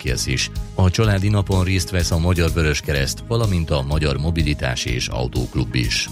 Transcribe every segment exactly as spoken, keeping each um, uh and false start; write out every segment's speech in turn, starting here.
Kielsz is. A családi napon részt vesz a Magyar Vöröskereszt, valamint a Magyar Mobilitás és Autóklub is.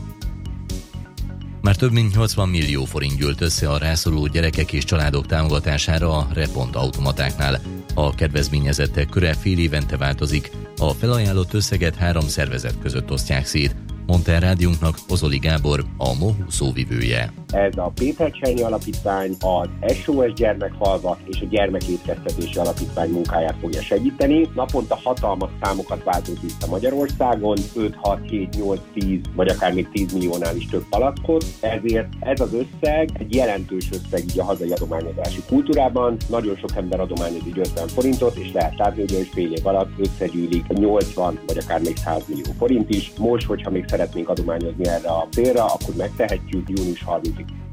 Már több mint nyolcvan millió forint gyűlt össze a rászoruló gyerekek és családok támogatására a Repont automatáknál. A kedvezményezettek köre fél évente változik, a felajánlott összeget három szervezet között osztják szét, mondta el rádiónknak Ozoli Gábor, a MOHU szóvivője. Ez a Péter Csernyi Alapítvány, az es o es Gyermekfalvak és a Gyermekétkeztetési Alapítvány munkáját fogja segíteni. Naponta hatalmas számokat váltunk vissza Magyarországon, öt, hat, hét, nyolc, tíz, vagy akár még tíz milliónál is több palachoz. Ezért ez az összeg egy jelentős összeg így a hazai adományozási kultúrában. Nagyon sok ember adományoz így ötven forintot, és lehet látni, hogy fél év alatt összegyűlik nyolcvan, vagy akár még száz millió forint is. Most, hogyha még szeretnénk adományozni erre a célra, akkor megtehetjük június harmincadikáig.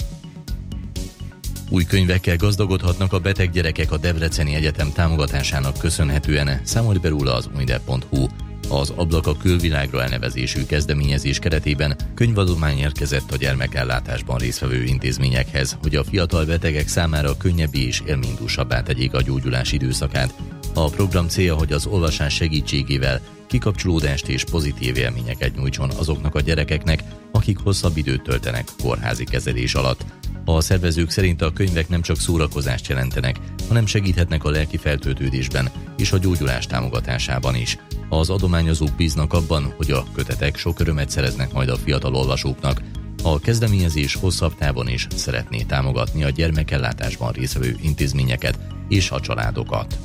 Új könyvekkel gazdagodhatnak a beteg gyerekek a Debreceni Egyetem támogatásának köszönhetően, számolt be róla az unidev pont hu. Az Ablak a külvilágra elnevezésű kezdeményezés keretében könyvadomány érkezett a gyermekellátásban résztvevő intézményekhez, hogy a fiatal betegek számára könnyebbé és élménydúsabbá tegyék a gyógyulás időszakát. A program célja, hogy az olvasás segítségével kikapcsolódást és pozitív élményeket nyújtson azoknak a gyerekeknek, akik hosszabb időt töltenek kórházi kezelés alatt. A szervezők szerint a könyvek nem csak szórakozást jelentenek, hanem segíthetnek a lelki feltöltődésben és a gyógyulás támogatásában is. Az adományozók bíznak abban, hogy a kötetek sok örömet szereznek majd a fiatal olvasóknak. A kezdeményezés hosszabb távon is szeretné támogatni a gyermekellátásban résztvevő intézményeket és a családokat.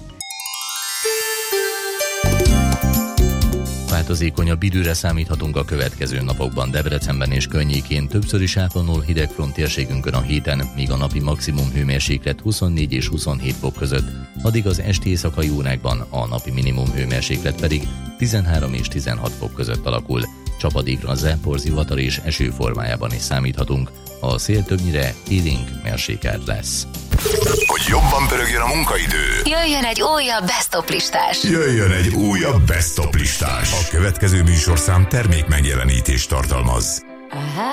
Változékonyabb időre számíthatunk a következő napokban Debrecenben és környékén, többször is átvonul hidegfront térségünkön a héten, míg a napi maximum hőmérséklet huszonnégy és huszonhét fok között, addig az esti éjszakai órákban a napi minimum hőmérséklet pedig tizenhárom és tizenhat fok között alakul. Csapadékra, zápor, zivatar és eső formájában is számíthatunk. A szél többnyire élénk, mérsékelt lesz. Hogy jobban pörögjön a munkaidő, jöjjön egy újabb Best of listás. Jöjjön egy újabb Best of listás. A következő műsorszám termék megjelenítést tartalmaz. Aha.